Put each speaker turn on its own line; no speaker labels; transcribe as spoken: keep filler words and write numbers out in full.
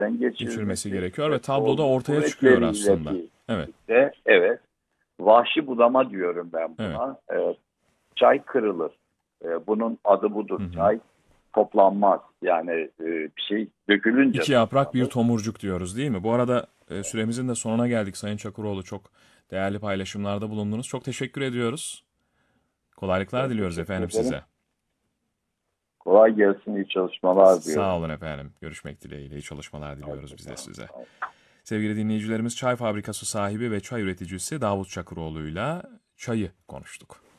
geçirilmesi
gerekiyor ve
ve
tabloda ortaya çıkıyor
kuvvetleriyle
aslında. Evet,
birlikte, evet, vahşi budama diyorum ben
evet.
buna. Evet, çay kırılır. E, bunun adı budur.
Hı hı.
Çay toplanmaz. Yani e, bir şey dökülünce
İki yaprak bir
toplanır.
tomurcuk diyoruz değil mi? Bu arada e, süremizin de sonuna geldik Sayın Çakıroğlu. Çok değerli paylaşımlarda bulundunuz. Çok teşekkür ediyoruz. Kolaylıklar
Ben
diliyoruz
teşekkür
efendim
ederim.
size.
Kolay gelsin, iyi çalışmalar
Sağ
diyorum.
olun efendim. Görüşmek dileğiyle. İyi çalışmalar diliyoruz biz de
Hoşçakalın.
size. Sevgili dinleyicilerimiz, çay fabrikası sahibi ve çay üreticisi Davut Çakıroğlu'yla çayı konuştuk.